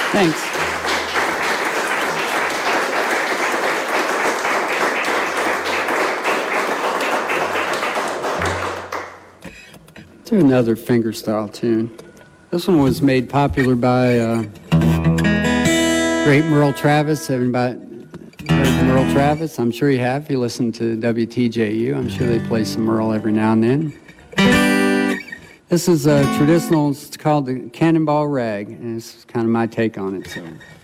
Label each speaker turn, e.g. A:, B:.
A: Thanks. Do another fingerstyle tune. This one was made popular by great Merle Travis. Everybody heard Merle Travis? I'm sure you have. If you listen to WTJU, I'm sure they play some Merle every now and then. This is a traditional, it's called the Cannonball Rag, and it's kind of my take on it. So.